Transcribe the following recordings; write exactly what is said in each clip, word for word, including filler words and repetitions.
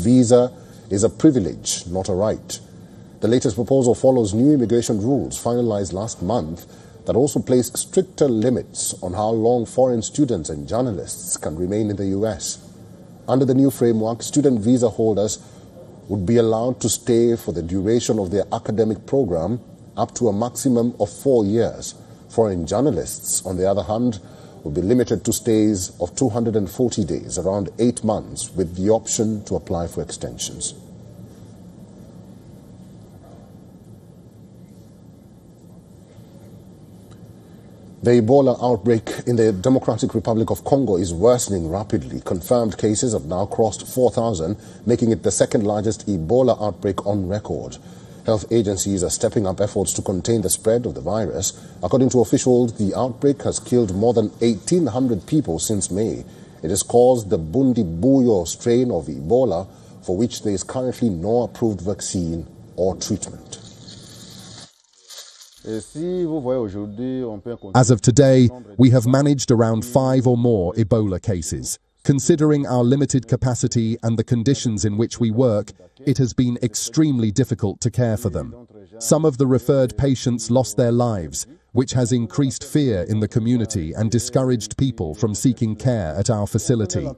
visa is a privilege, not a right. The latest proposal follows new immigration rules finalized last month that also place stricter limits on how long foreign students and journalists can remain in the U S. Under the new framework, student visa holders would be allowed to stay for the duration of their academic program up to a maximum of four years. Foreign journalists, on the other hand, will be limited to stays of two hundred forty days, around eight months, with the option to apply for extensions. The Ebola outbreak in the Democratic Republic of Congo is worsening rapidly. Confirmed cases have now crossed four thousand, making it the second largest Ebola outbreak on record. Health agencies are stepping up efforts to contain the spread of the virus. According to officials, the outbreak has killed more than eighteen hundred people since May. It has caused the Bundibugyo strain of Ebola, for which there is currently no approved vaccine or treatment. As of today, we have managed around five or more Ebola cases. Considering our limited capacity and the conditions in which we work, it has been extremely difficult to care for them. Some of the referred patients lost their lives, which has increased fear in the community and discouraged people from seeking care at our facility.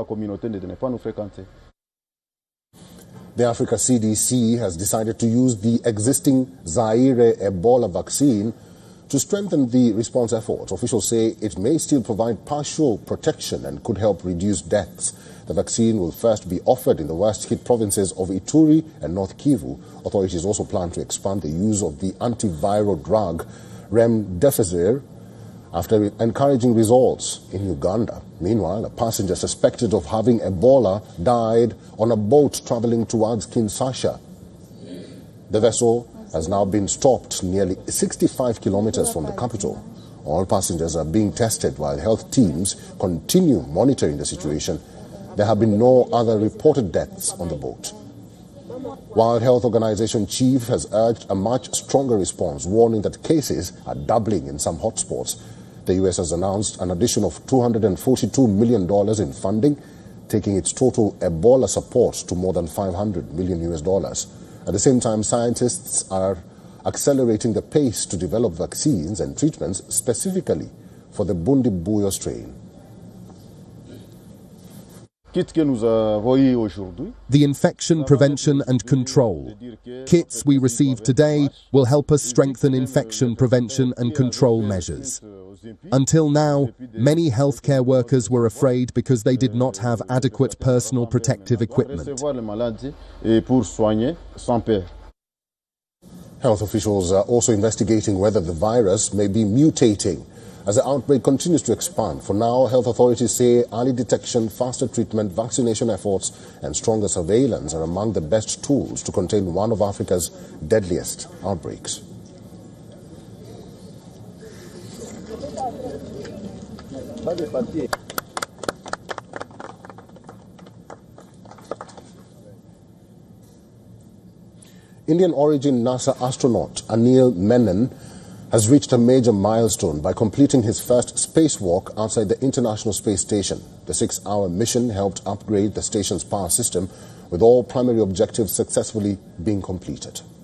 The Africa C D C has decided to use the existing Zaire Ebola vaccine to strengthen the response efforts. Officials say it may still provide partial protection and could help reduce deaths. The vaccine will first be offered in the worst-hit provinces of Ituri and North Kivu. Authorities also plan to expand the use of the antiviral drug remdesivir after encouraging results in Uganda. Meanwhile, a passenger suspected of having Ebola died on a boat traveling towards Kinshasa. The vessel has now been stopped nearly sixty-five kilometers from the capital. All passengers are being tested while health teams continue monitoring the situation. There have been no other reported deaths on the boat. World Health Organization chief has urged a much stronger response, warning that cases are doubling in some hotspots. The U S has announced an addition of two hundred forty-two million dollars in funding, taking its total Ebola support to more than five hundred million U S dollars. At the same time, scientists are accelerating the pace to develop vaccines and treatments specifically for the Bundibugyo strain. The infection prevention and control kits we received today will help us strengthen infection prevention and control measures. Until now, many healthcare workers were afraid because they did not have adequate personal protective equipment. Health officials are also investigating whether the virus may be mutating as the outbreak continues to expand. For now, health authorities say early detection, faster treatment, vaccination efforts, and stronger surveillance are among the best tools to contain one of Africa's deadliest outbreaks. Indian origin NASA astronaut Anil Menon has reached a major milestone by completing his first spacewalk outside the International Space Station. The six-hour mission helped upgrade the station's power system, with all primary objectives successfully being completed.